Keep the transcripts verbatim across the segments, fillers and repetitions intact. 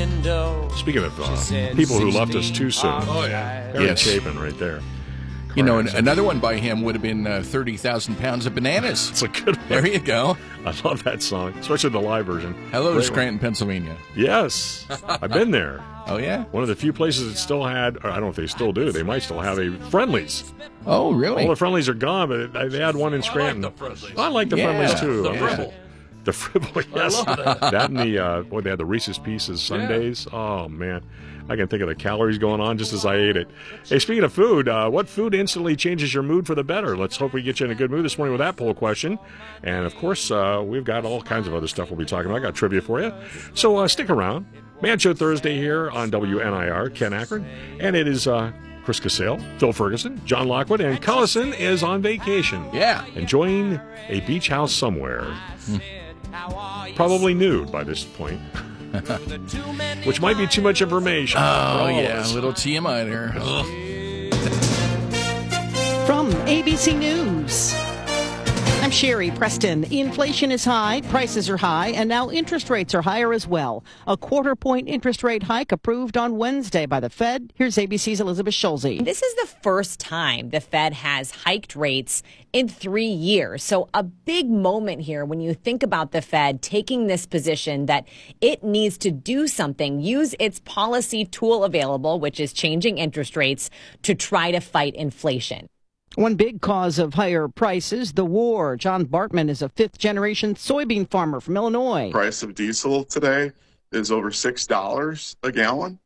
window. Speaking of uh, people who left us too soon. Oh, yeah. Harry Yes. Chapin right there. You know, an- Crazy. another one by him would have been uh, thirty thousand pounds of bananas. It's a good one. There you go. I love that song, especially the live version. Hello, Great Scranton, Pennsylvania. one. Yes, I've been there. Oh, yeah? One of the few places that still had, or I don't know if they still do, they might still have a Friendlies. Oh, really? All the Friendlies are gone, but it, they had one in Scranton. I like the Friendlies. I like the Yeah. Friendlies, too. The Yeah. Fribble. The Fribble, yes. love that. That and the, uh, boy, they had the Reese's Pieces Sundays. Oh, man. I can think of the calories going on just as I ate it. Hey, speaking of food, uh, what food instantly changes your mood for the better? Let's hope we get you in a good mood this morning with that poll question. And, of course, uh, we've got all kinds of other stuff we'll be talking about. I got trivia for you. So uh, stick around. Man Show Thursday here on W N I R, Ken Akron. And it is uh, Chris Casale, Phil Ferguson, John Lockwood, and Collison is on vacation. Yeah. Enjoying a beach house somewhere. Probably nude by this point. Which might be too much information. for Oh, all of yeah. us. A little T M I there. From A B C News, I'm Sherry Preston. Inflation is high, prices are high, and now interest rates are higher as well. A quarter point interest rate hike approved on Wednesday by the Fed. Here's A B C's Elizabeth Schulze. This is the first time the Fed has hiked rates in three years. So a big moment here when you think about the Fed taking this position that it needs to do something, use its policy tool available, which is changing interest rates, to try to fight inflation. One big cause of higher prices, the war. John Bartman is a fifth-generation soybean farmer from Illinois. Price of diesel today is over six dollars a gallon.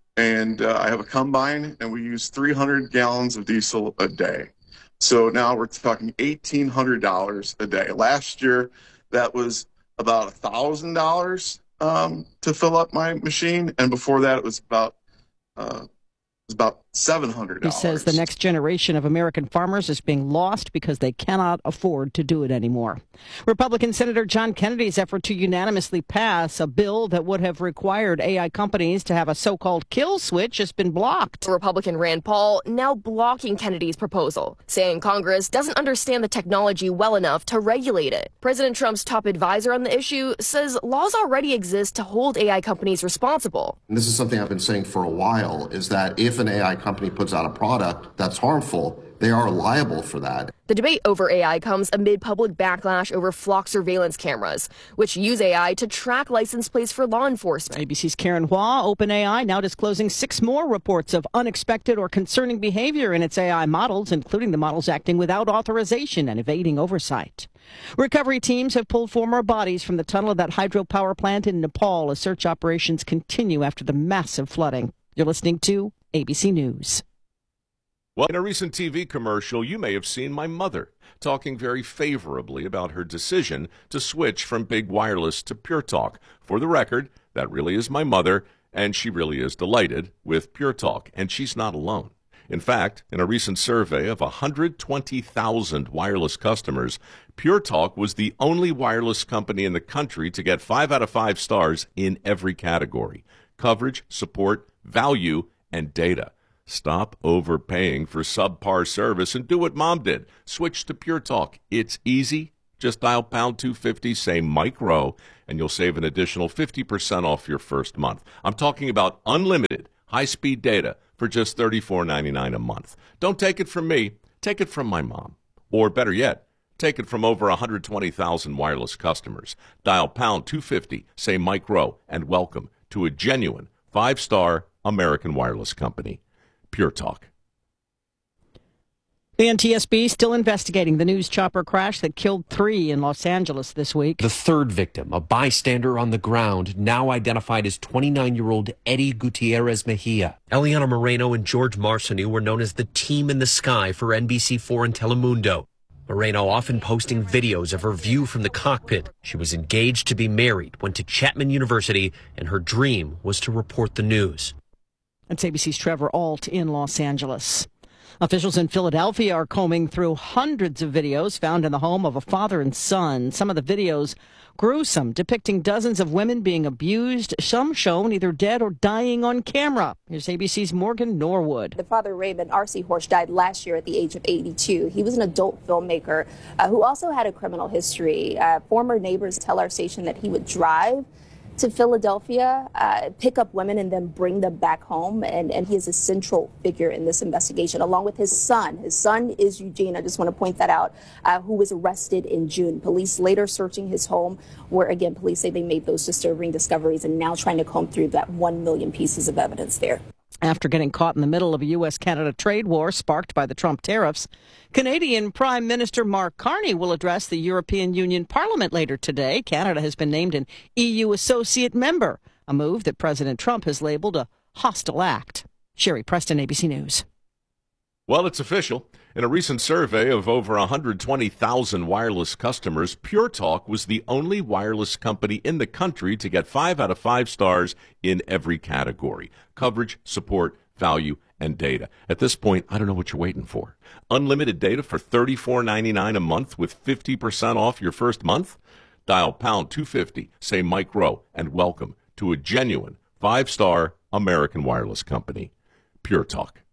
And uh, I have a combine, and we use three hundred gallons of diesel a day. So now we're talking eighteen hundred dollars a day. Last year, that was about one thousand dollars um, to fill up my machine. And before that, it was about uh, it was about seven hundred dollars. He says the next generation of American farmers is being lost because they cannot afford to do it anymore. Republican Senator John Kennedy's effort to unanimously pass a bill that would have required A I companies to have a so-called kill switch has been blocked. Republican Rand Paul now blocking Kennedy's proposal, saying Congress doesn't understand the technology well enough to regulate it. President Trump's top advisor on the issue says laws already exist to hold A I companies responsible. And this is something I've been saying for a while, is that if an A I company puts out a product that's harmful, they are liable for that. The debate over A I comes amid public backlash over flock surveillance cameras, which use A I to track license plates for law enforcement. A B C's Karen Hua, OpenAI now disclosing six more reports of unexpected or concerning behavior in its A I models, including the models acting without authorization and evading oversight. Recovery teams have pulled four more bodies from the tunnel of that hydropower plant in Nepal as search operations continue after the massive flooding. You're listening to A B C News. Well, in a recent T V commercial, you may have seen my mother talking very favorably about her decision to switch from Big Wireless to Pure Talk. For the record, that really is my mother, and she really is delighted with Pure Talk, and she's not alone. In fact, in a recent survey of one hundred twenty thousand wireless customers, Pure Talk was the only wireless company in the country to get five out of five stars in every category: coverage, support, value, and data. Stop overpaying for subpar service and do what Mom did. Switch to Pure Talk. It's easy. Just dial pound two fifty, say Mike Rowe, and you'll save an additional fifty percent off your first month. I'm talking about unlimited high-speed data for just thirty-four ninety-nine a month. Don't take it from me. Take it from my mom. Or better yet, take it from over one hundred twenty thousand wireless customers. Dial pound two fifty, say Mike Rowe, and welcome to a genuine five-star American wireless company. Pure Talk. The N T S B still investigating the news chopper crash that killed three in Los Angeles this week. The third victim, a bystander on the ground, now identified as twenty-nine-year-old Eddie Gutierrez Mejia. Eliana Moreno and George Marcineau were known as the team in the sky for N B C four and Telemundo. Moreno often posting videos of her view from the cockpit. She was engaged to be married, went to Chapman University, and her dream was to report the news. That's A B C's Trevor Alt in Los Angeles. Officials in Philadelphia are combing through hundreds of videos found in the home of a father and son. Some of the videos gruesome, depicting dozens of women being abused, some shown either dead or dying on camera. Here's A B C's Morgan Norwood. The father, Raymond R C Horsch, died last year at the age of eighty-two. He was an adult filmmaker uh, who also had a criminal history. Uh, former neighbors tell our station that he would drive to Philadelphia, uh, pick up women and then bring them back home. And, and he is a central figure in this investigation, along with his son. His son is Eugene, I just want to point that out, uh, who was arrested in June. Police later searching his home, where, again, police say they made those disturbing discoveries and now trying to comb through that one million pieces of evidence there. After getting caught in the middle of a U S Canada trade war sparked by the Trump tariffs, Canadian Prime Minister Mark Carney will address the European Union Parliament later today. Canada has been named an E U associate member, a move that President Trump has labeled a hostile act. Sherry Preston, A B C News. Well, it's official. In a recent survey of over one hundred twenty thousand wireless customers, Pure Talk was the only wireless company in the country to get five out of five stars in every category: coverage, support, value, and data. At this point, I don't know what you're waiting for. Unlimited data for thirty-four ninety-nine a month with fifty percent off your first month? Dial pound two fifty, say Mike Rowe, and welcome to a genuine five-star American wireless company. Pure Talk.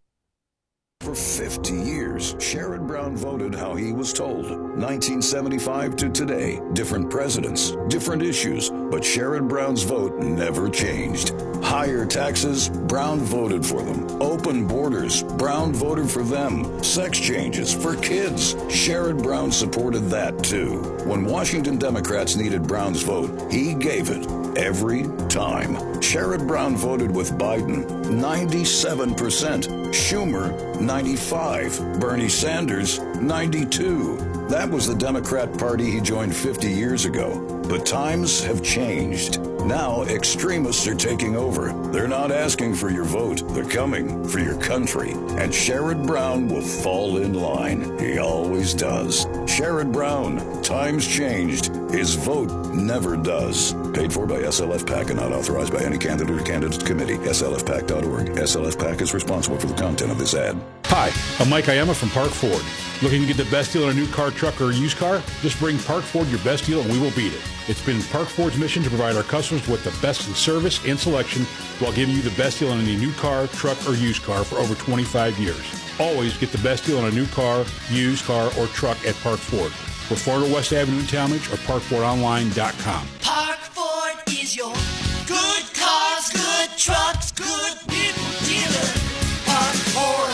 For fifty years, Sherrod Brown voted how he was told. nineteen seventy-five to today, different presidents, different issues, but Sherrod Brown's vote never changed. Higher taxes, Brown voted for them. Open borders, Brown voted for them. Sex changes for kids, Sherrod Brown supported that too. When Washington Democrats needed Brown's vote, he gave it every time. Sherrod Brown voted with Biden, ninety-seven percent. Schumer, ninety-five. Bernie Sanders, ninety-two. That was the Democrat Party he joined fifty years ago. But times have changed. Now extremists are taking over. They're not asking for your vote. They're coming for your country. And Sherrod Brown will fall in line. He always does. Sherrod Brown, times changed. His vote never does. Paid for by S L F PAC and not authorized by any candidate or candidate committee. S L F P A C dot org. S L F PAC is responsible for the content of this ad. Hi, I'm Mike Iama from Park Ford. Looking to get the best deal on a new car, truck, or used car? Just bring Park Ford your best deal and we will beat it. It's been Park Ford's mission to provide our customers with the best in service and selection while giving you the best deal on any new car, truck, or used car for over twenty-five years. Always get the best deal on a new car, used car, or truck at Park Ford. We're four hundred West Avenue in Talmadge or park ford online dot com. Park Ford is your good cars, good trucks, good people dealer. Park Ford.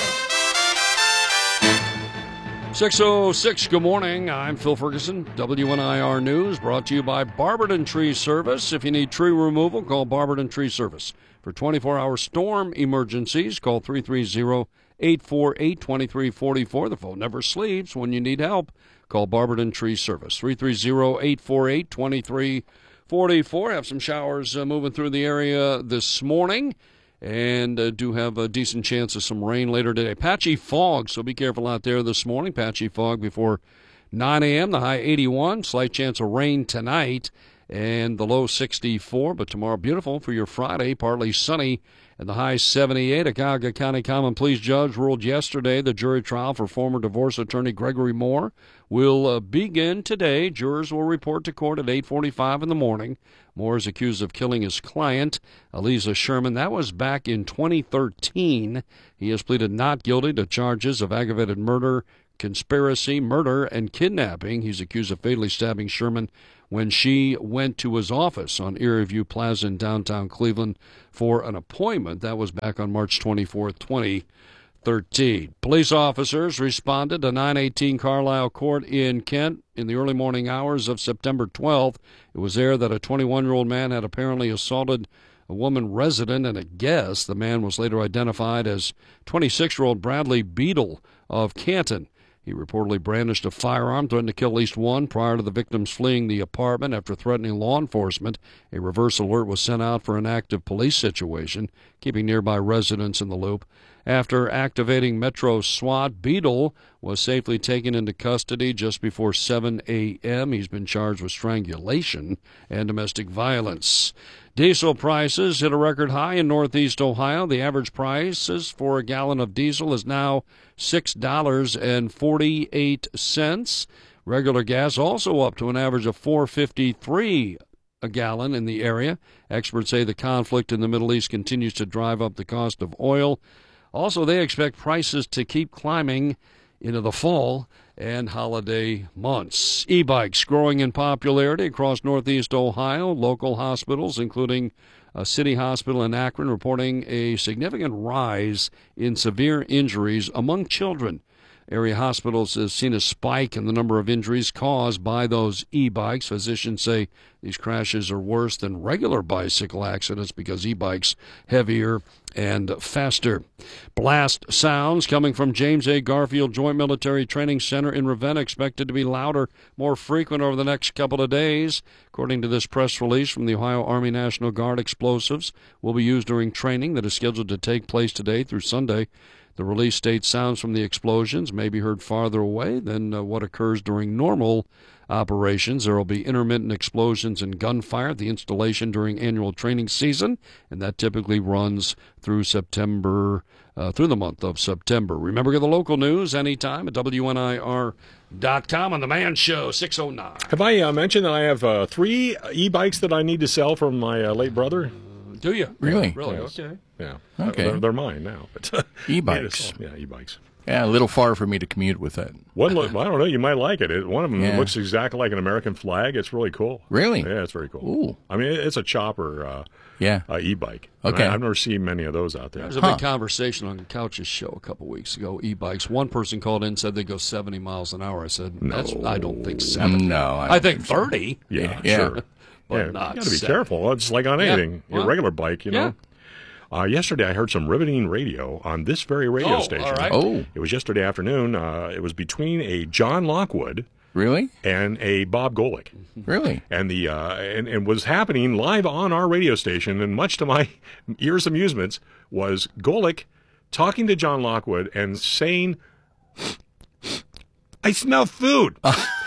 six oh six, good morning. I'm Phil Ferguson, W N I R News, brought to you by Barberton Tree Service. If you need tree removal, call Barberton Tree Service. For twenty-four hour storm emergencies, call three three zero, eight four eight, two three four four. The phone never sleeps when you need help. Call Barberton Tree Service, three three zero, eight four eight, two three four four. Have some showers uh, moving through the area this morning, and uh, do have a decent chance of some rain later today. Patchy fog, so be careful out there this morning. Patchy fog before nine a.m., the high eighty-one. Slight chance of rain tonight, and the low sixty-four. But tomorrow, beautiful for your Friday, partly sunny, and the high seventy-eight. A Cuyahoga County Common Pleas judge ruled yesterday the jury trial for former divorce attorney Gregory Moore will uh, begin today. Jurors will report to court at eight forty-five in the morning. Moore is accused of killing his client, Eliza Sherman. That was back in twenty thirteen. He has pleaded not guilty to charges of aggravated murder, conspiracy, murder, and kidnapping. He's accused of fatally stabbing Sherman when she went to his office on Erie View Plaza in downtown Cleveland for an appointment. That was back on March twenty-fourth, twenty thirteen. Police officers responded to nine eighteen Carlisle Court in Kent in the early morning hours of September twelfth. It was there that a twenty-one-year-old man had apparently assaulted a woman resident and a guest. The man was later identified as twenty-six-year-old Bradley Beadle of Canton. He reportedly brandished a firearm, threatened to kill at least one prior to the victims fleeing the apartment after threatening law enforcement. A reverse alert was sent out for an active police situation, keeping nearby residents in the loop. After activating Metro SWAT, Beadle was safely taken into custody just before seven a.m. He's been charged with strangulation and domestic violence. Diesel prices hit a record high in Northeast Ohio. The average prices for a gallon of diesel is now six dollars and forty-eight cents. Regular gas also up to an average of four dollars and fifty-three cents a gallon in the area. Experts say the conflict in the Middle East continues to drive up the cost of oil. Also, they expect prices to keep climbing into the fall and holiday months. E-bikes growing in popularity across Northeast Ohio. Local hospitals, including a city hospital in Akron, reporting a significant rise in severe injuries among children. Area hospitals have seen a spike in the number of injuries caused by those e-bikes. Physicians say these crashes are worse than regular bicycle accidents because e-bikes heavier and faster. Blast sounds coming from James A. Garfield Joint Military Training Center in Ravenna expected to be louder, more frequent over the next couple of days. According to this press release from the Ohio Army National Guard, explosives will be used during training that is scheduled to take place today through Sunday. The release states sounds from the explosions may be heard farther away than uh, what occurs during normal operations. There will be intermittent explosions and gunfire at the installation during annual training season, and that typically runs through September, uh, through the month of September. Remember, get the local news anytime at W N I R dot com on The Man Show, six oh nine. Have I uh, mentioned that I have uh, three e-bikes that I need to sell from my uh, late brother? Do you? Really? Really? Yes. Okay. Yeah. Okay. They're, they're mine now. But E-bikes. Yeah, e-bikes. Yeah, a little far for me to commute with that. One, look, I don't know. You might like it. it one of them Yeah. looks exactly like an American flag. It's really cool. Really? Yeah, it's very cool. Ooh. I mean, it's a chopper uh, Yeah. uh, e-bike. Okay. I, I've never seen many of those out there. There was a big conversation on Couch's show a couple weeks ago, e-bikes. One person called in and said they go seventy miles an hour. I said, That's, I don't think seventy. No, I I, don't think think so. thirty. Yeah, Yeah. sure. But yeah, not you got to be seventy. careful. It's like on Yeah. anything. Well, Your regular bike, you yeah. know. Uh, yesterday, I heard some riveting radio on this very radio Oh, station. all right. Oh. It was yesterday afternoon. Uh, it was between a John Lockwood Really? and a Bob Golick. Really? And the uh, and, and was happening live on our radio station, and much to my ears' amusements, was Golick talking to John Lockwood and saying, "I smell food.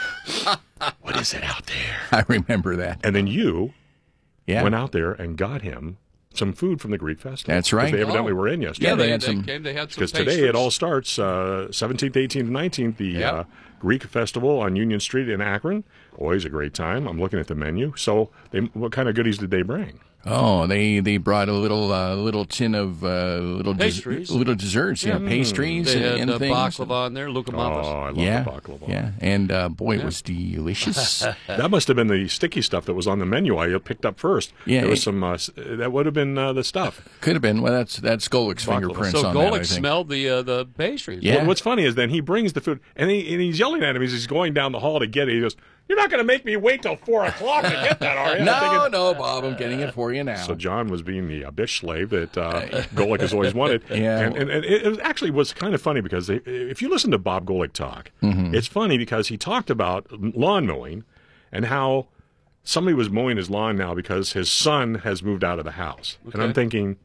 What is it out there?" I remember that. And then you Yeah. went out there and got him some food from the Greek festival. That's right. 'Cause they evidently Oh. were in yesterday. Yeah, they they, had they some- came, they had some Because today pastries. it all starts, uh, seventeenth, eighteenth, and nineteenth, the Yep. uh, Greek festival on Union Street in Akron. Always a great time. I'm looking at the menu. So they, what kind of goodies did they bring? Oh, they they brought a little uh, little tin of uh, little des- Pastries. little desserts, yeah, pastries They and, had and uh, things. baklava on there, Luka Oh, Mamas. I love yeah, the baklava. yeah, and uh, boy, it was delicious. That must have been the sticky stuff that was on the menu I picked up first. Yeah, There was it- some, uh, s- that would have been uh, the stuff. Could have been. Well, that's that's Golick's Baklava. fingerprints So on that. I Golick think. smelled the uh, the pastries. Yeah. Well, what's funny is then he brings the food, and, he, and he's yelling at him as he's going down the hall to get it. He goes, "You're not going to make me wait till four o'clock to get that, are you?" I'm No, thinking- no, Bob, I'm getting it for you now. So John was being the uh, bitch slave that uh, Golick has always wanted. Yeah. And, and, and it was actually was kind of funny because they, if you listen to Bob Golick talk, Mm-hmm. it's funny because he talked about lawn mowing and how somebody was mowing his lawn now because his son has moved out of the house. And I'm Okay. thinking,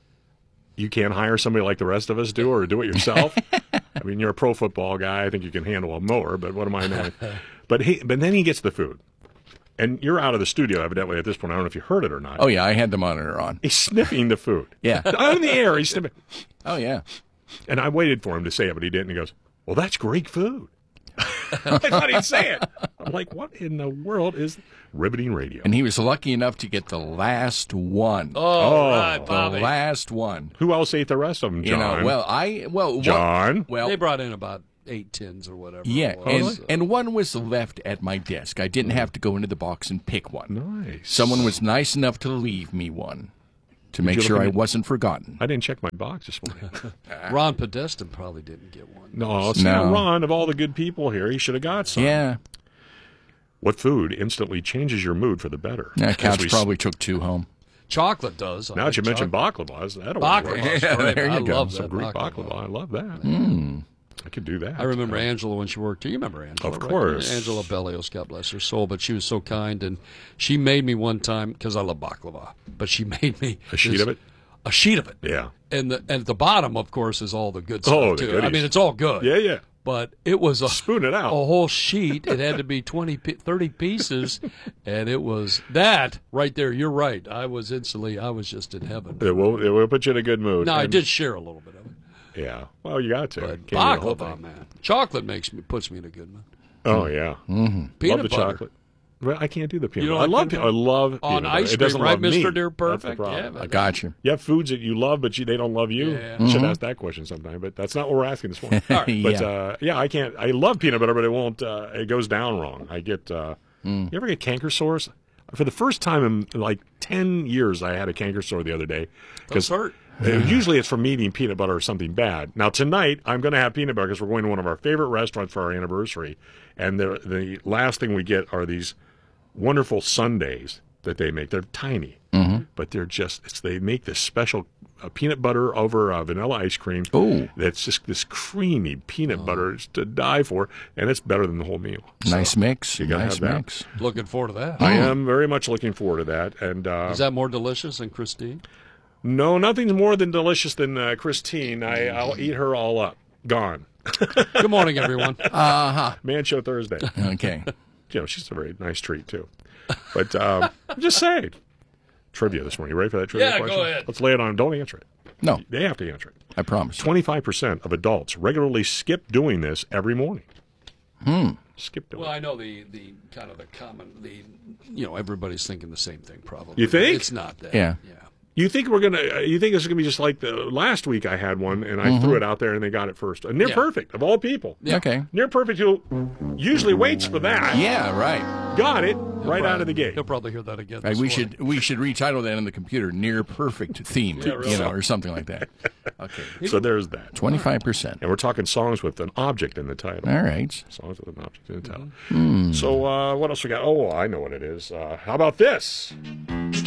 you can't hire somebody like the rest of us do or do it yourself? I mean, you're a pro football guy. I think you can handle a mower, but what am I knowing? But he, but then he gets the food. And you're out of the studio, evidently, at this point. I don't know if you heard it or not. Oh yeah, I had the monitor on. He's sniffing the food. Yeah. On the air, he's sniffing. Oh yeah. And I waited for him to say it, but he didn't. He goes, "Well, that's Greek food." I thought he'd say it. I'm like, what in the world is riveting radio? And he was lucky enough to get the last one. Oh, right, the Bobby. last one. Who else ate the rest of them, You John? know, well, I well, one- John? well, They brought in about eight tins or whatever. yeah, it was. and, and one was left at my desk. I didn't have to go into the box and pick one. Nice. Someone was nice enough to leave me one to make you sure look I in- wasn't forgotten. I didn't check my box this morning. Ron Podesta probably didn't get one. No, see, No. Ron, of all the good people here, he should have got some. Yeah, What food instantly changes your mood for the better? that As couch we- probably took two home. Chocolate does. I Now that you like mentioned chocolate. baklavas, that'll Baklava. work. Yeah, there you I go. love Some that Greek baklava. baklava. I love that. Mm. I could do that. I remember Angela when she worked here. You remember Angela, Of right? course. Angela Bellios, God bless her soul. But she was so kind, and she made me one time, because I love baklava, but she made me A sheet this- of it? A sheet of it. Yeah. And, the, and at the bottom, of course, is all the good stuff, Oh, the too. I goodies. mean, it's all good. Yeah, yeah. But it was a, Spoon it out. a whole sheet. It had to be twenty, pi- thirty pieces, and it was that right there. You're right. I was instantly, I was just in heaven. It will, it will put you in a good mood. Now, I And- did share a little bit of it. Yeah. Well, you got to. But Can't eat the whole baklava, thing. man. Chocolate makes me puts me in a good mood. Oh, yeah. Mm-hmm. Peanut Love the butter. chocolate. Well, I can't do the peanut You butter. I don't love like I love on peanut butter. ice It doesn't cream, right, love me. Mister Dear That's the Perfect? problem. Yeah, but- I got you. You have foods that you love, but you, they don't love you. Yeah. You should Mhm. ask that question sometime, but that's not what we're asking this morning. All right. But Yeah. uh, yeah, I can't. I love peanut butter, but it won't. Uh, it goes down wrong. I get. Uh, Mm. You ever get canker sores? For the first time in like ten years, I had a canker sore the other day. Those hurt. Uh, Usually it's from eating peanut butter or something bad. Now tonight I'm going to have peanut butter because we're going to one of our favorite restaurants for our anniversary, and the the last thing we get are these wonderful sundaes that they make. They're tiny, Mm-hmm. but they're just it's, they make this special uh, peanut butter over uh, vanilla ice cream. Oh, that's just this creamy peanut butter is to die for, and it's better than the whole meal. Nice So, mix. You gotta Nice have that. mix. Looking forward to that. I am very much looking forward to that. And uh, Is that more delicious than Christine? no, nothing's more than delicious than uh, Christine. I, I'll eat her all up. Gone. Good morning, everyone. Uh-huh. Man Show Thursday. Okay. You know, she's a very nice treat, too. But um, I'm just saying. Trivia this morning. You ready for that trivia Yeah, go question? ahead. Let's lay it on them. Don't answer it. No. They have to answer it. I promise. twenty-five percent of adults regularly skip doing this every morning. Hmm. Skip doing Well, I know the, the kind of the common, the you know, everybody's thinking the same thing probably. You think? It's not that. Yeah. Yeah. You think we're gonna? uh, You think this is gonna be just like the last week? I had one, and I Mhm. threw it out there, and they got it first. A near Yeah. perfect of all people. Yeah. Okay. Near perfect who usually waits for that. Yeah, right. Got it right out of the gate. You'll probably hear that again. Right, this we morning. should we should retitle that in the computer near perfect themed, Yeah, really. you know, or something like that. Okay. So there's that. Twenty-five percent. And we're talking songs with an object in the title. All right. Songs with an object in the title. Hmm. So uh, what else we got? Oh, I know what it is. Uh, how about this?